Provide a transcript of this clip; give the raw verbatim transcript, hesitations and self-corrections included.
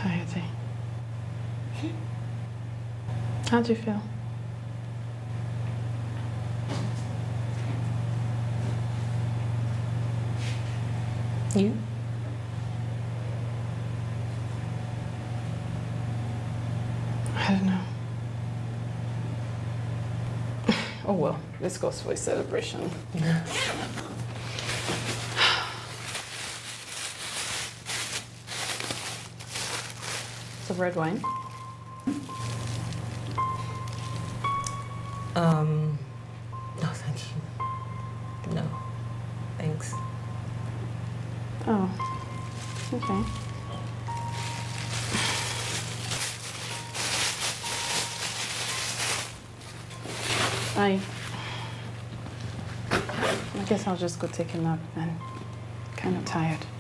tired. How do you feel? You? I don't know. Oh well, this goes for a celebration. Some red wine? Um, no, thank you. No, thanks. Oh, okay. I, I guess I'll just go take a nap then. Kind of tired.